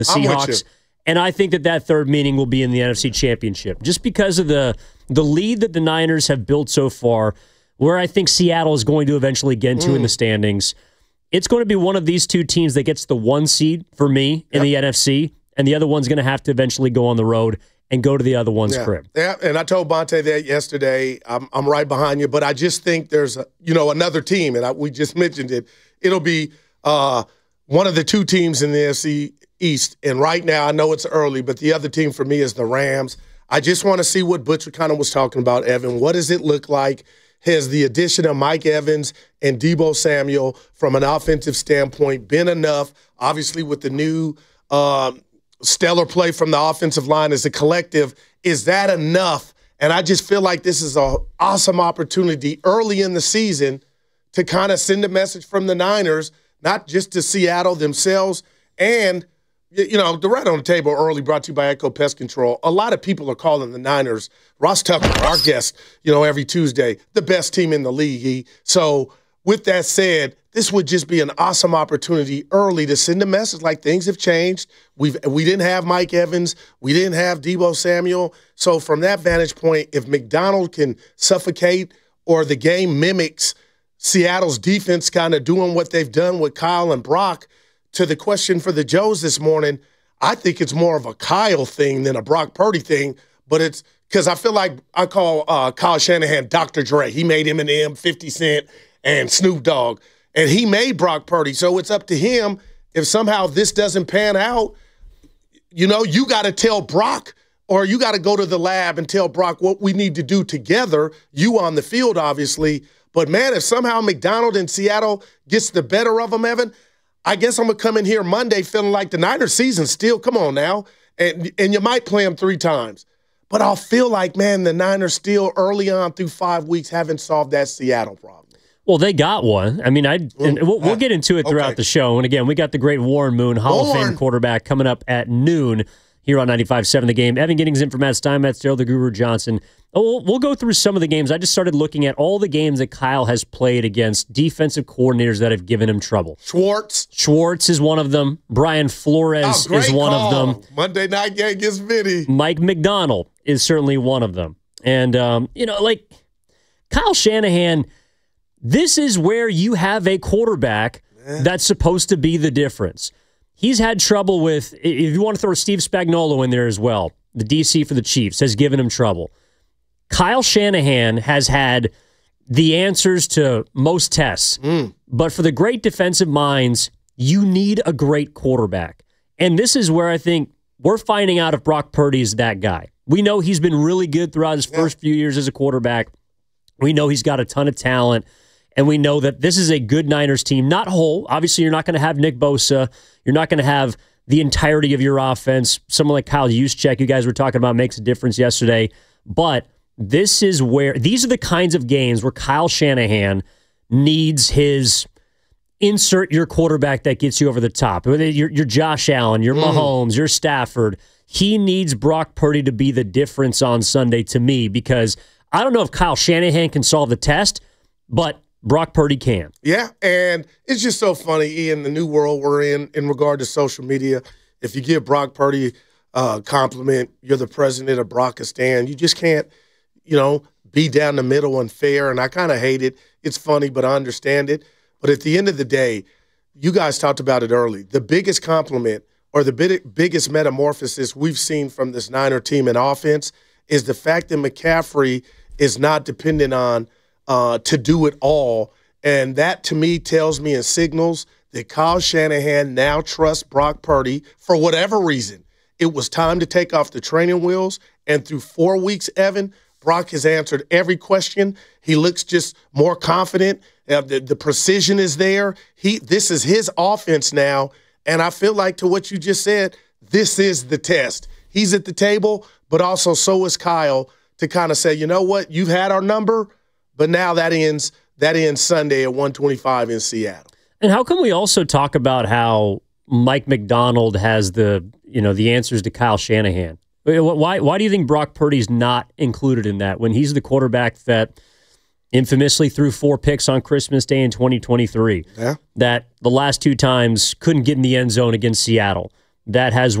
the Seahawks. And I think that third meeting will be in the NFC Championship, just because of the lead that the Niners have built so far, where I think Seattle is going to eventually get into in the standings. It's going to be one of these two teams that gets the 1 seed for me in the NFC, and the other one's going to have to eventually go on the road and go to the other one's crib. Yeah, and I told Bonte that yesterday. I'm right behind you, but I just think there's another team, and we just mentioned it. It'll be one of the two teams in the NFC East, and right now I know it's early, but the other team for me is the Rams. I just want to see what Butcher kind of was talking about, Evan. What does it look like? Has the addition of Mike Evans and Deebo Samuel from an offensive standpoint been enough? Obviously, with the new stellar play from the offensive line as a collective, is that enough? And I just feel like this is an awesome opportunity early in the season to kind of send a message from the Niners, not just to Seattle themselves. And, the Right on the Table early brought to you by Echo Pest Control. A lot of people are calling the Niners, Ross Tucker, our guest, every Tuesday, the best team in the league. So with that said, this would just be an awesome opportunity early to send a message like things have changed. We didn't have Mike Evans. We didn't have Deebo Samuel. So from that vantage point, if McDonald can suffocate or the game mimics Seattle's defense kind of doing what they've done with Kyle and Brock, to the question for the Joes this morning, I think it's more of a Kyle thing than a Brock Purdy thing, but it's because I feel like I call Kyle Shanahan Dr. Dre. He made Eminem, 50 Cent, and Snoop Dogg. And he made Brock Purdy, so it's up to him. If somehow this doesn't pan out, you got to tell Brock, or you got to go to the lab and tell Brock what we need to do together, you on the field, obviously. But, man, if somehow McDonald in Seattle gets the better of them, Evan, I guess I'm going to come in here Monday feeling like the Niners season still, come on now, and you might play them 3 times. But I'll feel like, man, the Niners still early on through 5 weeks haven't solved that Seattle problem. Well, they got one. I mean, we'll get into it throughout the show. And again, we got the great Warren Moon, Hall of Fame quarterback, coming up at noon here on 95.7 The Game. Evan Giddings in for Matt Steinmetz, Daryl the Guru Johnson. We'll go through some of the games. I just started looking at all the games that Kyle has played against defensive coordinators that have given him trouble. Schwartz is one of them. Brian Flores is one of them. Monday night game against Vinny. Mike McDonald is certainly one of them. And, Kyle Shanahan, this is where you have a quarterback that's supposed to be the difference. He's had trouble with, if you want to throw Steve Spagnuolo in there as well, the DC for the Chiefs, has given him trouble. Kyle Shanahan has had the answers to most tests, but for the great defensive minds, you need a great quarterback. And this is where I think we're finding out if Brock Purdy is that guy. We know he's been really good throughout his first few years as a quarterback. We know he's got a ton of talent, and we know that this is a good Niners team. Not whole. Obviously, you're not going to have Nick Bosa. You're not going to have the entirety of your offense. Someone like Kyle Juszczyk, you guys were talking about, makes a difference yesterday. But these are the kinds of games where Kyle Shanahan needs his insert your quarterback that gets you over the top. Your Josh Allen, your Mahomes, your Stafford. He needs Brock Purdy to be the difference on Sunday to me, because I don't know if Kyle Shanahan can solve the test, but Brock Purdy can. Yeah, and it's just so funny, Ian, the new world we're in regard to social media. If you give Brock Purdy a compliment, you're the president of Brockistan. You just can't, be down the middle and fair, and I kind of hate it. It's funny, but I understand it. But at the end of the day, you guys talked about it early. The biggest compliment or the biggest metamorphosis we've seen from this Niner team in offense is the fact that McCaffrey is not dependent on to do it all. And that, to me, tells me and signals that Kyle Shanahan now trusts Brock Purdy for whatever reason. It was time to take off the training wheels, and through 4 weeks, Evan, Brock has answered every question. He looks just more confident. The precision is there. This is his offense now, and I feel like, to what you just said, this is the test. He's at the table, but also so is Kyle, to kind of say, you know what, you've had our number, but now that ends Sunday at 1:25 in Seattle. And how come we also talk about how Mike McDonald has the answers to Kyle Shanahan? Why do you think Brock Purdy's not included in that when he's the quarterback that infamously threw 4 picks on Christmas Day in 2023? Yeah. That the last 2 times couldn't get in the end zone against Seattle. that has